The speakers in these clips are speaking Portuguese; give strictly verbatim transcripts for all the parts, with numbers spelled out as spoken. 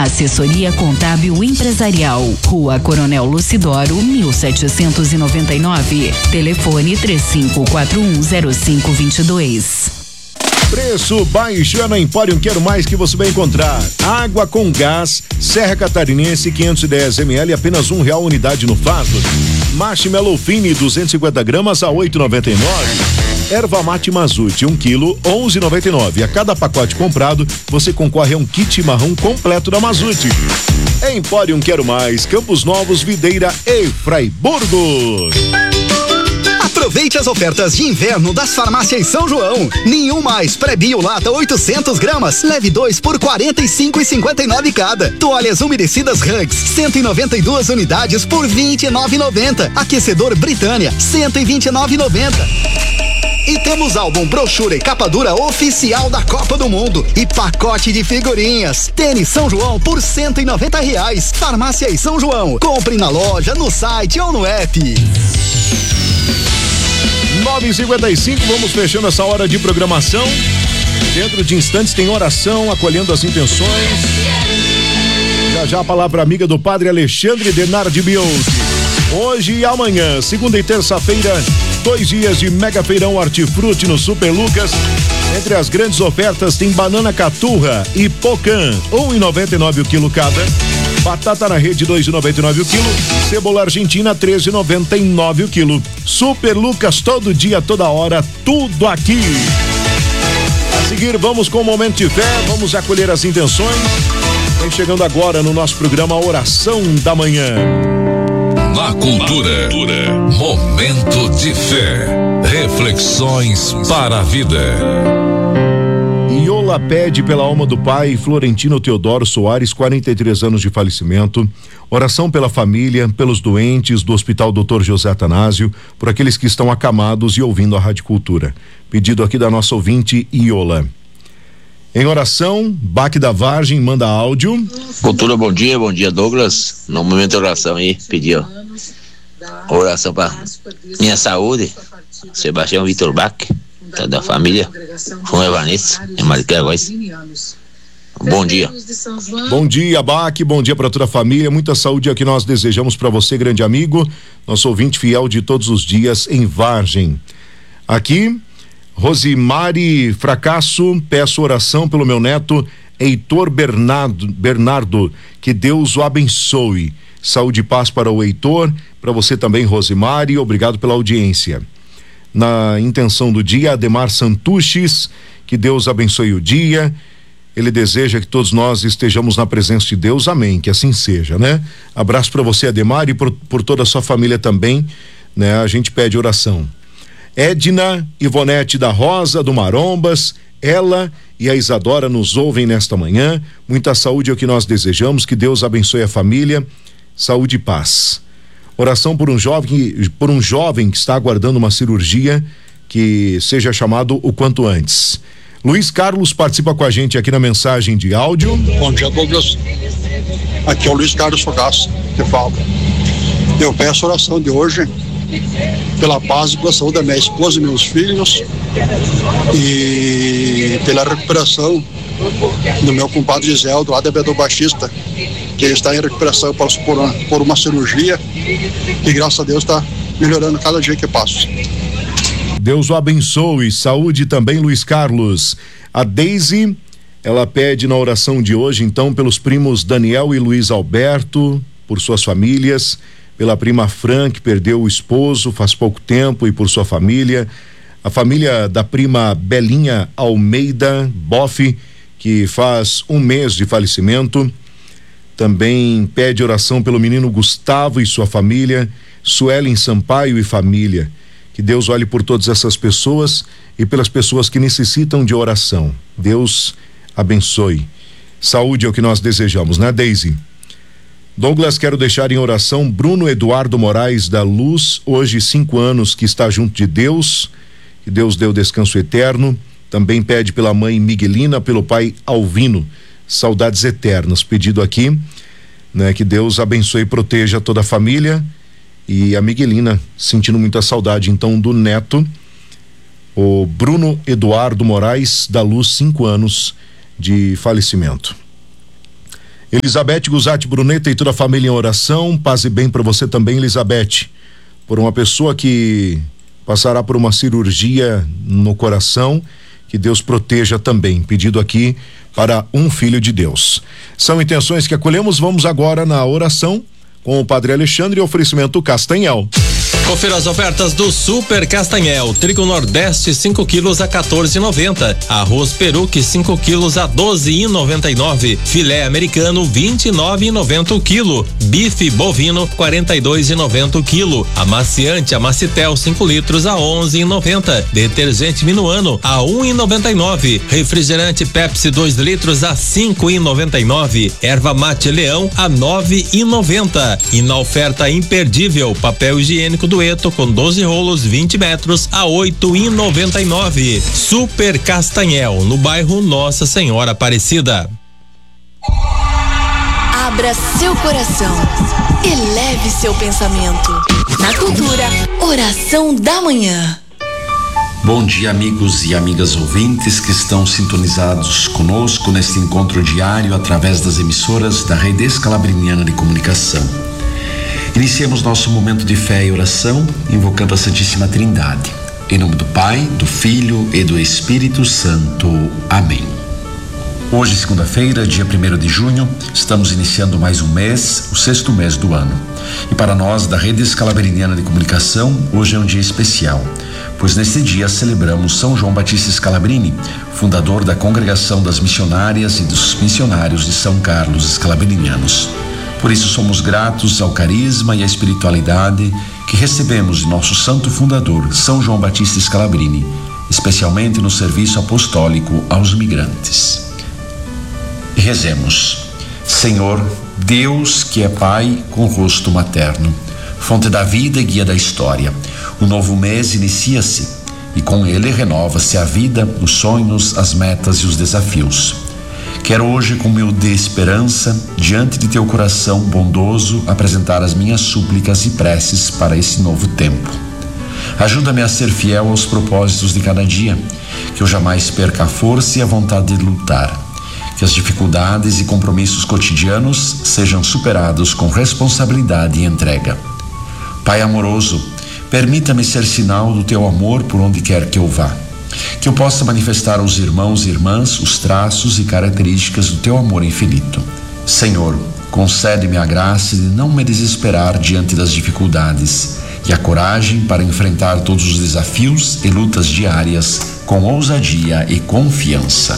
Assessoria Contábil Empresarial, Rua Coronel Lucidoro, mil setecentos e noventa e nove. Telefone três cinco quatro um zero cinco dois dois. Preço baixo na Empório Quero Mais, que você vai encontrar água com gás Serra Catarinense quinhentos e dez mililitros, apenas um real unidade no fardo. Marshmallow Fine duzentos e cinquenta gramas a oito reais e noventa e nove centavos. Erva mate Mazute um quilo onze reais e noventa e nove centavos. A cada pacote comprado você concorre a um kit marrom completo da Mazute. Empório Quero Mais, Campos Novos, Videira e Fraiburgo. Aproveite as ofertas de inverno das farmácias São João. Nenhum mais pré-bio lata oitocentos gramas, leve dois por quarenta e cinco reais e cinquenta e nove centavos cada. Toalhas umedecidas Hugs, cento e noventa e duas unidades por vinte e nove reais e noventa centavos. Aquecedor Britânia, cento e vinte e nove reais e noventa centavos. E temos álbum, brochura e capa dura oficial da Copa do Mundo e pacote de figurinhas. Tênis São João por cento e noventa reais. Farmácia São João. Compre na loja, no site ou no app. nove e cinquenta e cinco, vamos fechando essa hora de programação. Dentro de instantes tem oração, acolhendo as intenções. Já já a palavra amiga do padre Alexandre Denardi Bioldi. Hoje e amanhã, segunda e terça-feira, dois dias de mega feirão Hortifruti no Super Lucas. Entre as grandes ofertas tem banana caturra e pocã, um real e noventa e nove centavos o quilo cada. Batata na rede, dois reais e noventa e nove centavos o quilo. Cebola argentina, treze reais e noventa e nove centavos o quilo. Super Lucas, todo dia, toda hora, tudo aqui. A seguir, vamos com o momento de fé, vamos acolher as intenções. Vem chegando agora no nosso programa Oração da Manhã. Na cultura, momento de fé, reflexões para a vida. Iola pede pela alma do pai Florentino Teodoro Soares, quarenta e três anos de falecimento. Oração pela família, pelos doentes do Hospital doutor José Atanásio, por aqueles que estão acamados e ouvindo a Rádio Cultura. Pedido aqui da nossa ouvinte Iola. Em oração, Baque da Vargem manda áudio. Cultura, bom dia, bom dia Douglas. No momento de oração aí, pedi ó, oração para minha saúde, Sebastião Vitor Bach, toda a família, João Evanessa e Mariquinha Góes. Bom dia. Bom dia, Baque, bom dia para toda a família, muita saúde é o que nós desejamos para você, grande amigo, nosso ouvinte fiel de todos os dias em Vargem. Aqui, Rosimari Fracasso, peço oração pelo meu neto Heitor Bernardo, Bernardo, que Deus o abençoe. Saúde e paz para o Heitor, para você também, Rosimari, obrigado pela audiência. Na intenção do dia, Ademar Santuches, que Deus abençoe o dia. Ele deseja que todos nós estejamos na presença de Deus, amém, que assim seja, né? Abraço para você, Ademar, e por, por toda a sua família também, né? A gente pede oração. Edna Ivonete da Rosa, do Marombas, ela e a Isadora nos ouvem nesta manhã. Muita saúde é o que nós desejamos, que Deus abençoe a família, saúde e paz. Oração por um jovem, por um jovem que está aguardando uma cirurgia, que seja chamado o quanto antes. Luiz Carlos participa com a gente aqui na mensagem de áudio. Bom dia, Douglas. Aqui é o Luiz Carlos Fogaça, que fala. Eu peço a oração de hoje pela paz e pela saúde da minha esposa e meus filhos e pela recuperação do meu compadre Giseldo, lá da Bedou Baixista, que ele está em recuperação por uma, por uma cirurgia que, graças a Deus, está melhorando cada dia que passa. Deus o abençoe, saúde também, Luiz Carlos. A Deise, ela pede na oração de hoje, então, pelos primos Daniel e Luiz Alberto, por suas famílias, pela prima Fran, que perdeu o esposo faz pouco tempo, e por sua família, a família da prima Belinha Almeida Boff, que faz um mês de falecimento. Também pede oração pelo menino Gustavo e sua família, Suelen Sampaio e família. Que Deus olhe por todas essas pessoas e pelas pessoas que necessitam de oração. Deus abençoe. Saúde é o que nós desejamos, né, Deise? Douglas, quero deixar em oração Bruno Eduardo Moraes da Luz, hoje cinco anos, que está junto de Deus, que Deus dê o descanso eterno. Também pede pela mãe Miguelina, pelo pai Alvino, saudades eternas. Pedido aqui, né, que Deus abençoe e proteja toda a família. E a Miguelina sentindo muita saudade então do neto, o Bruno Eduardo Moraes da Luz, cinco anos de falecimento. Elizabeth Guzatti Bruneta e toda a família em oração, paz e bem para você também, Elizabeth, por uma pessoa que passará por uma cirurgia no coração, que Deus proteja também, pedido aqui para um filho de Deus. São intenções que acolhemos. Vamos agora na oração com o Padre Alexandre e oferecimento Castanhel. Confira as ofertas do Super Castanhel. Trigo Nordeste cinco quilos a quatorze e noventa. Arroz Peruque cinco quilos a doze e noventa e nove. Filé americano vinte e nove e noventa o quilo. Bife bovino quarenta e dois e noventa o quilo. Amaciante Amacitel cinco litros a onze e noventa. Detergente Minuano a um e noventa e nove. Refrigerante Pepsi dois litros a cinco e noventa e nove. Erva Mate Leão a nove e noventa. E na oferta imperdível, papel higiênico Dueto com doze rolos vinte metros a oito e noventa e nove. Super Castanhel, no bairro Nossa Senhora Aparecida. Abra seu coração, eleve seu pensamento. Na Cultura, oração da manhã. Bom dia, amigos e amigas ouvintes que estão sintonizados conosco neste encontro diário através das emissoras da Rede Escalabriniana de Comunicação. Iniciemos nosso momento de fé e oração invocando a Santíssima Trindade. Em nome do Pai, do Filho e do Espírito Santo. Amém. Hoje, segunda-feira, dia primeiro de junho, estamos iniciando mais um mês, o sexto mês do ano. E para nós, da Rede Escalabriniana de Comunicação, hoje é um dia especial, pois neste dia celebramos São João Batista Scalabrini, fundador da Congregação das Missionárias e dos Missionários de São Carlos Scalabrinianos. Por isso somos gratos ao carisma e à espiritualidade que recebemos de nosso santo fundador, São João Batista Scalabrini, especialmente no serviço apostólico aos migrantes. E rezemos: Senhor, Deus que é Pai com rosto materno, fonte da vida e guia da história, o novo mês inicia-se e com ele renova-se a vida, os sonhos, as metas e os desafios. Quero hoje, com humilde esperança, diante de teu coração bondoso, apresentar as minhas súplicas e preces para esse novo tempo. Ajuda-me a ser fiel aos propósitos de cada dia, que eu jamais perca a força e a vontade de lutar, que as dificuldades e compromissos cotidianos sejam superados com responsabilidade e entrega. Pai amoroso, permita-me ser sinal do teu amor por onde quer que eu vá. Que eu possa manifestar aos irmãos e irmãs os traços e características do teu amor infinito. Senhor, concede-me a graça de não me desesperar diante das dificuldades e a coragem para enfrentar todos os desafios e lutas diárias com ousadia e confiança.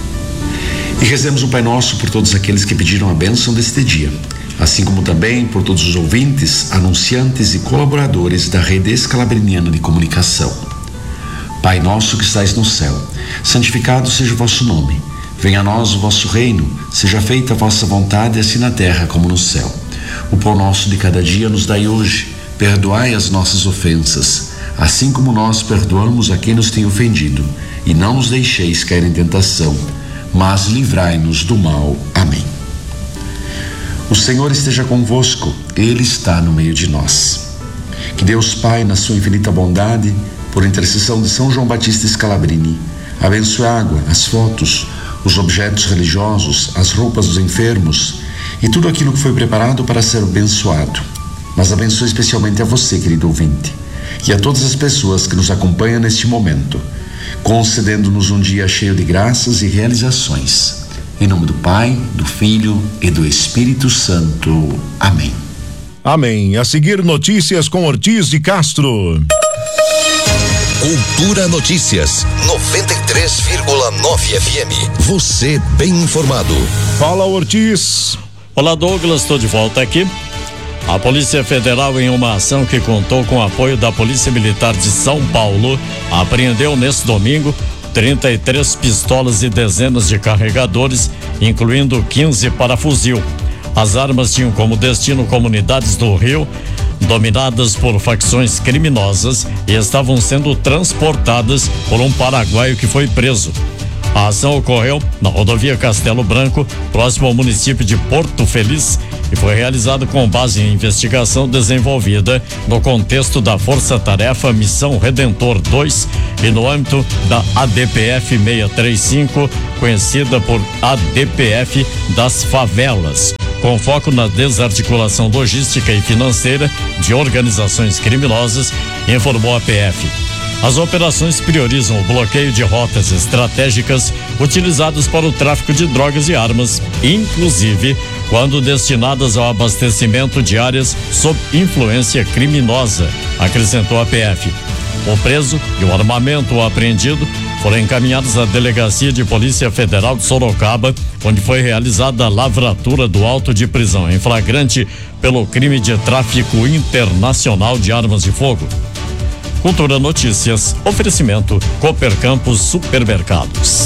E rezemos o Pai Nosso por todos aqueles que pediram a bênção deste dia, assim como também por todos os ouvintes, anunciantes e colaboradores da Rede Escalabriniana de Comunicação. Pai nosso que estais no céu, santificado seja o vosso nome. Venha a nós o vosso reino, seja feita a vossa vontade, assim na terra como no céu. O pão nosso de cada dia nos dai hoje, perdoai as nossas ofensas, assim como nós perdoamos a quem nos tem ofendido, e não nos deixeis cair em tentação, mas livrai-nos do mal. Amém. O Senhor esteja convosco, Ele está no meio de nós. Que Deus Pai, na sua infinita bondade, por intercessão de São João Batista Scalabrini, abençoe a água, as fotos, os objetos religiosos, as roupas dos enfermos e tudo aquilo que foi preparado para ser abençoado. Mas abençoe especialmente a você, querido ouvinte, e a todas as pessoas que nos acompanham neste momento, concedendo-nos um dia cheio de graças e realizações. Em nome do Pai, do Filho e do Espírito Santo. Amém. Amém. A seguir, notícias com Ortiz de Castro. Cultura Notícias, noventa e três vírgula nove F M. Você bem informado. Fala, Ortiz. Olá, Douglas, estou de volta aqui. A Polícia Federal, em uma ação que contou com o apoio da Polícia Militar de São Paulo, apreendeu neste domingo trinta e três pistolas e dezenas de carregadores, incluindo quinze para fuzil. As armas tinham como destino comunidades do Rio, dominadas por facções criminosas, e estavam sendo transportadas por um paraguaio que foi preso. A ação ocorreu na rodovia Castelo Branco, próximo ao município de Porto Feliz, e foi realizada com base em investigação desenvolvida no contexto da Força Tarefa Missão Redentor dois e no âmbito da A D P F seiscentos e trinta e cinco, conhecida por A D P F das Favelas, com foco na desarticulação logística e financeira de organizações criminosas, informou a P F. As operações priorizam o bloqueio de rotas estratégicas utilizadas para o tráfico de drogas e armas, inclusive quando destinadas ao abastecimento de áreas sob influência criminosa, acrescentou a P F. O preso e o armamento apreendido foram encaminhados à Delegacia de Polícia Federal de Sorocaba, onde foi realizada a lavratura do auto de prisão em flagrante pelo crime de tráfico internacional de armas de fogo. Cultura Notícias, oferecimento Cooper Campos Supermercados.